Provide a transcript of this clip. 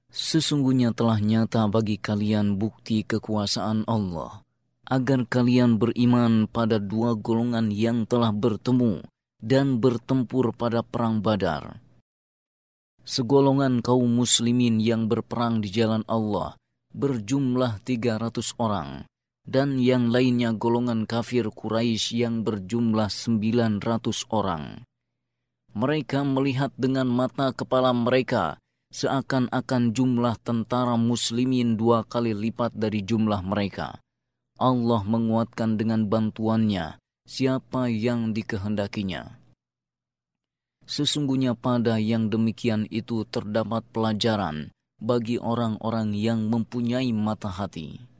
Sesungguhnya telah nyata bagi kalian bukti kekuasaan Allah, agar kalian beriman pada dua golongan yang telah bertemu dan bertempur pada perang Badar. Segolongan kaum muslimin yang berperang di jalan Allah berjumlah 300 orang, dan yang lainnya golongan kafir Quraisy yang berjumlah 900 orang. Mereka melihat dengan mata kepala mereka seakan-akan jumlah tentara muslimin 2 kali lipat dari jumlah mereka. Allah menguatkan dengan bantuannya siapa yang dikehendakinya. Sesungguhnya pada yang demikian itu terdapat pelajaran bagi orang-orang yang mempunyai mata hati.